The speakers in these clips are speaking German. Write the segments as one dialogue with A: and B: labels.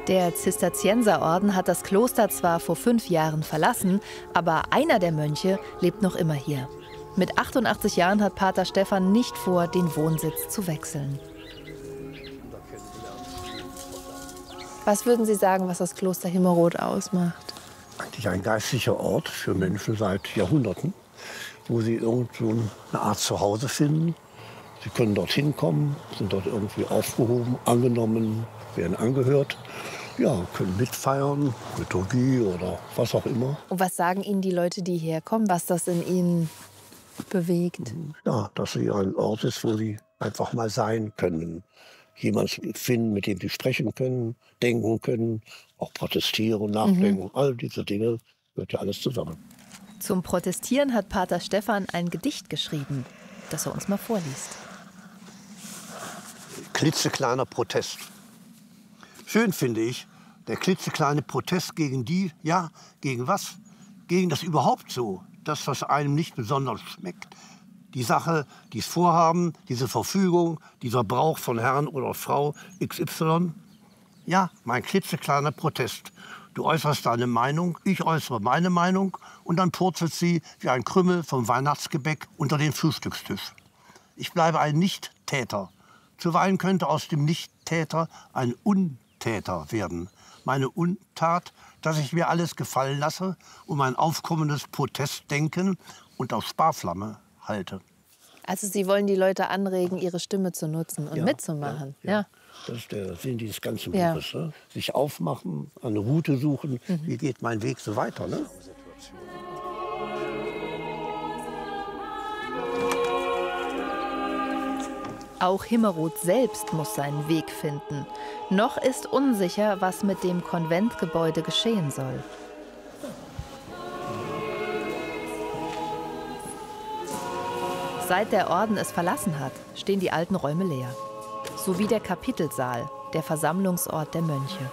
A: Der Zisterzienserorden hat das Kloster zwar vor 5 Jahren verlassen, aber einer der Mönche lebt noch immer hier. Mit 88 Jahren hat Pater Stephan nicht vor, den Wohnsitz zu wechseln. Was würden Sie sagen, was das Kloster Himmerod ausmacht?
B: Eigentlich ein geistlicher Ort für Menschen seit Jahrhunderten, wo sie irgendwo eine Art Zuhause finden. Sie können dorthin kommen, sind dort irgendwie aufgehoben, angenommen, werden angehört. Ja, können mitfeiern, Liturgie oder was auch immer.
A: Und was sagen Ihnen die Leute, die hierher kommen, was das in ihnen bewegt?
B: Ja, dass sie ein Ort ist, wo sie einfach mal sein können. Jemanden finden, mit dem sie sprechen können, denken können, auch protestieren, nachdenken. All diese Dinge gehört ja alles zusammen.
A: Zum Protestieren hat Pater Stephan ein Gedicht geschrieben, das er uns mal vorliest.
B: Klitzekleiner Protest. Schön finde ich, der klitzekleine Protest gegen die, ja, gegen was? Gegen das überhaupt so, das, was einem nicht besonders schmeckt. Die Sache, dieses Vorhaben, diese Verfügung, dieser Brauch von Herrn oder Frau XY. Ja, mein klitzekleiner Protest. Du äußerst deine Meinung, ich äußere meine Meinung und dann purzelt sie wie ein Krümel vom Weihnachtsgebäck unter den Frühstückstisch. Ich bleibe ein Nicht-Täter. Zuweilen könnte aus dem Nicht-Täter ein Untäter werden. Meine Untat, dass ich mir alles gefallen lasse und mein aufkommendes Protestdenken unter Sparflamme halte.
A: Also Sie wollen die Leute anregen, ihre Stimme zu nutzen und mitzumachen. Ja.
B: Das ist der Sinn dieses ganzen Buches. Ne? Sich aufmachen, eine Route suchen. Wie geht mein Weg so weiter? Ne?
A: Auch Himmerod selbst muss seinen Weg finden. Noch ist unsicher, was mit dem Konventgebäude geschehen soll. Seit der Orden es verlassen hat, stehen die alten Räume leer. Sowie der Kapitelsaal, der Versammlungsort der Mönche.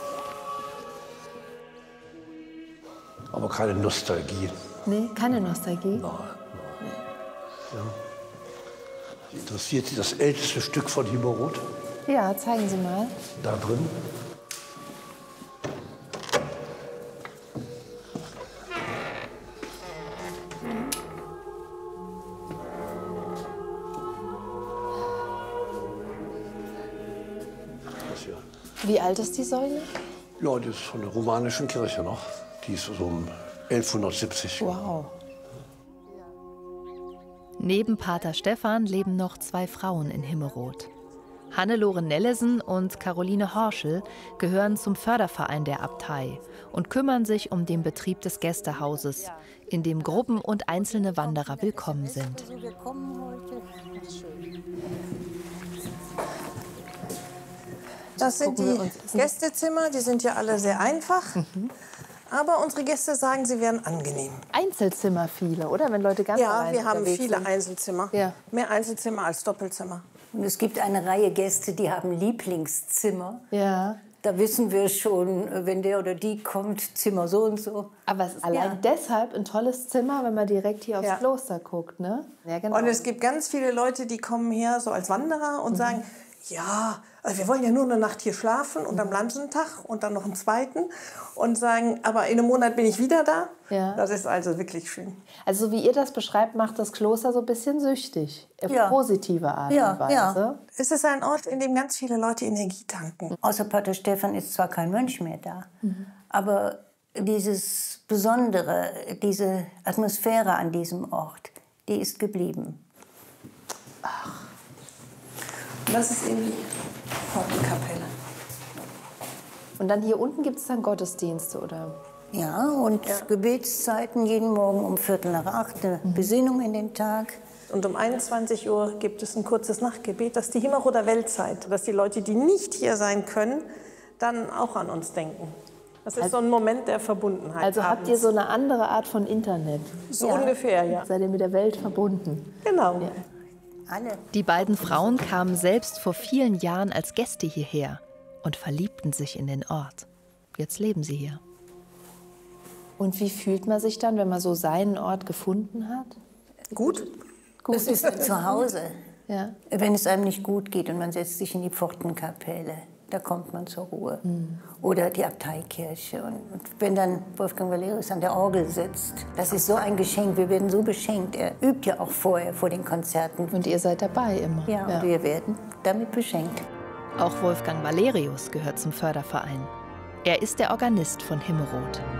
B: Aber keine Nostalgie.
A: Nee, keine Nostalgie.
B: Nein. Ja. Interessiert Sie das älteste Stück von Himmerod?
A: Ja, zeigen Sie mal.
B: Da drin.
A: Wie alt ist die Säule?
B: Ja, die ist von der romanischen Kirche noch. Die ist so um 1170.
A: Wow. Neben Pater Stephan leben noch 2 Frauen in Himmerod. Hannelore Nellesen und Caroline Horschel gehören zum Förderverein der Abtei und kümmern sich um den Betrieb des Gästehauses, in dem Gruppen und einzelne Wanderer willkommen sind.
C: Das sind die Gästezimmer, die sind ja alle sehr einfach. Aber unsere Gäste sagen, sie wären angenehm.
A: Einzelzimmer viele, oder? Wenn Leute ganz
C: Ja,
A: allein
C: wir haben
A: unterwegs
C: viele
A: sind.
C: Einzelzimmer.
A: Ja.
C: Mehr Einzelzimmer als Doppelzimmer.
D: Und es gibt eine Reihe Gäste, die haben Lieblingszimmer.
A: Ja.
D: Da wissen wir schon, wenn der oder die kommt, Zimmer so und so.
A: Aber es ist allein deshalb ein tolles Zimmer, wenn man direkt hier aufs
C: Ja.
A: Kloster guckt, ne? Ja, genau.
C: Und es gibt ganz viele Leute, die kommen her so als Wanderer und sagen, ja, also wir wollen ja nur eine Nacht hier schlafen und dann bleiben sie einen Tag und dann noch einen zweiten und sagen, aber in einem Monat bin ich wieder da.
A: Ja.
C: Das ist also wirklich schön.
A: Also so wie ihr das beschreibt, macht das Kloster so ein bisschen süchtig. Auf
D: Ja.
A: positive Art
D: Ja,
A: und Weise.
D: ja.
C: Es ist ein Ort, in dem ganz viele Leute Energie tanken.
D: Außer Pater Stephan ist zwar kein Mönch mehr da, aber dieses Besondere, diese Atmosphäre an diesem Ort, die ist geblieben.
C: Das ist eben die Pfortenkapelle.
A: Und dann hier unten gibt es dann Gottesdienste, oder?
D: Ja, und Gebetszeiten jeden Morgen um 7:45, eine Besinnung in den Tag.
C: Und um 21 Uhr gibt es ein kurzes Nachtgebet. Das ist die Himmerroder Weltzeit. Dass die Leute, die nicht hier sein können, dann auch an uns denken. Das ist so ein Moment der Verbundenheit.
A: Also habt ihr so eine andere Art von Internet?
C: So ungefähr, ja.
A: Seid ihr mit der Welt verbunden?
C: Genau.
A: Ja.
D: Alle.
A: Die beiden Frauen kamen selbst vor vielen Jahren als Gäste hierher und verliebten sich in den Ort. Jetzt leben sie hier. Und wie fühlt man sich dann, wenn man so seinen Ort gefunden hat?
C: Gut.
D: Es ist ein Zuhause.
A: Ja.
D: Wenn es einem nicht gut geht und man setzt sich in die Pfortenkapelle, Da kommt man zur Ruhe. Oder die Abteikirche. Und wenn dann Wolfgang Valerius an der Orgel sitzt, das ist so ein Geschenk. Wir werden so beschenkt. Er übt ja auch vorher vor den Konzerten.
A: Und ihr seid dabei immer.
D: Ja, und wir werden damit beschenkt.
A: Auch Wolfgang Valerius gehört zum Förderverein. Er ist der Organist von Himmerod.